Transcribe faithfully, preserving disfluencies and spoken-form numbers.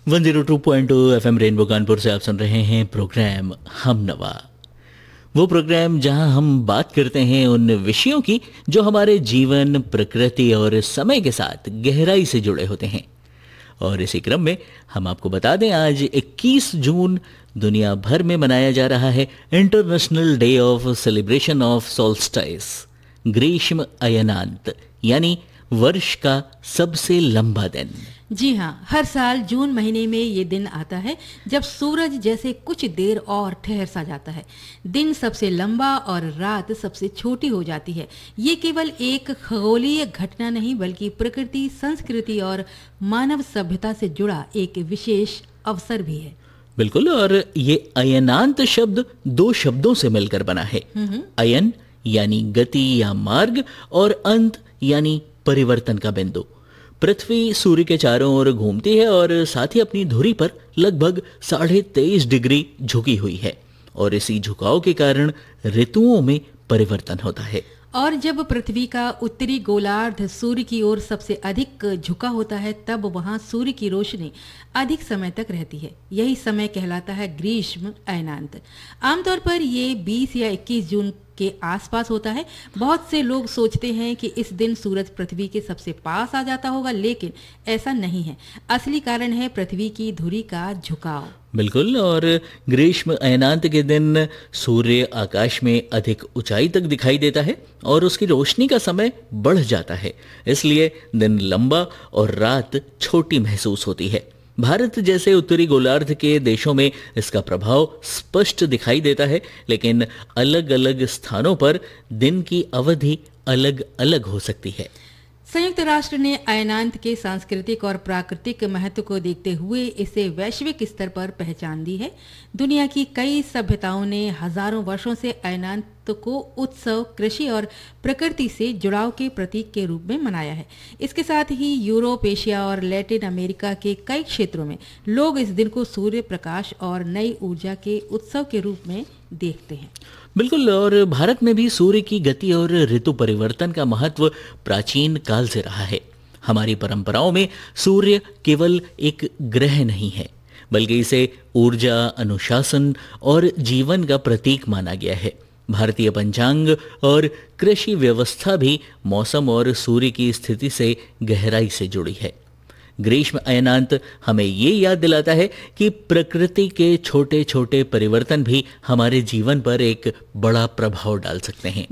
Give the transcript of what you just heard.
One zero two point two FM rainbow Kanpur से आप सुन रहे हैं प्रोग्राम हम नवा। वो प्रोग्राम जहां हम बात करते हैं उन विषयों की जो हमारे जीवन, प्रकृति और समय के साथ गहराई से जुड़े होते हैं। और इसी क्रम में हम आपको बता दें, आज इक्कीस जून दुनिया भर में मनाया जा रहा है international day of celebration of solstice, ग्रीष्म अयनांत, यानी वर्ष का सबसे लंबा दिन। जी हाँ, हर साल जून महीने में ये दिन आता है जब सूरज जैसे कुछ देर और ठहर सा जाता है। दिन सबसे लंबा और रात सबसे छोटी हो जाती है। ये केवल एक खगोलीय घटना नहीं बल्कि प्रकृति, संस्कृति और मानव सभ्यता से जुड़ा एक विशेष अवसर भी है। बिल्कुल, और ये अयनांत शब्द दो शब्दों से मिलकर बना है। अयन यानी गति या मार्ग, और अंत यानी परिवर्तन का बिंदु। पृथ्वी सूर्य के चारों ओर घूमती है और साथ ही अपनी धुरी पर लगभग साढ़े तेईस डिग्री झुकी हुई है, और इसी झुकाव के कारण ऋतुओं में परिवर्तन होता है। और जब पृथ्वी का उत्तरी गोलार्ध सूर्य की ओर सबसे अधिक झुका होता है तब वहां सूर्य की रोशनी अधिक समय तक रहती है। यही समय कहलाता है ग्रीष्म अयनांत। आमतौर पर ये बीस या इक्कीस जून के आसपास होता है। बहुत से लोग सोचते हैं कि इस दिन सूरज पृथ्वी के सबसे पास आ जाता होगा, लेकिन ऐसा नहीं है। असली कारण है पृथ्वी की धुरी का झुकाव। बिल्कुल, और ग्रीष्म अयनांत के दिन सूर्य आकाश में अधिक ऊंचाई तक दिखाई देता है और उसकी रोशनी का समय बढ़ जाता है। इसलिए दिन लंबा और रात छोटी महसूस होती है। भारत जैसे उत्तरी गोलार्ध के देशों में इसका प्रभाव स्पष्ट दिखाई देता है, लेकिन अलग अलग स्थानों पर दिन की अवधि अलग अलग हो सकती है। संयुक्त राष्ट्र ने अयनांत के सांस्कृतिक और प्राकृतिक महत्व को देखते हुए इसे वैश्विक स्तर पर पहचान दी है। दुनिया की कई सभ्यताओं ने हजारों वर्षों से अयनांत को उत्सव, कृषि और प्रकृति से जुड़ाव के प्रतीक के रूप में मनाया है। इसके साथ ही यूरोप, एशिया और लैटिन अमेरिका के कई क्षेत्रों में लोग इस दिन को सूर्य प्रकाश और नई ऊर्जा के उत्सव के रूप में देखते हैं। बिल्कुल, और भारत में भी सूर्य की गति और ऋतु परिवर्तन का महत्व प्राचीन काल से रहा है। हमारी परंपराओं में सूर्य केवल एक ग्रह नहीं है, बल्कि इसे ऊर्जा, अनुशासन और जीवन का प्रतीक माना गया है। भारतीय पंचांग और कृषि व्यवस्था भी मौसम और सूर्य की स्थिति से गहराई से जुड़ी है। ग्रीष्म अयनांत हमें ये याद दिलाता है कि प्रकृति के छोटे छोटे परिवर्तन भी हमारे जीवन पर एक बड़ा प्रभाव डाल सकते हैं।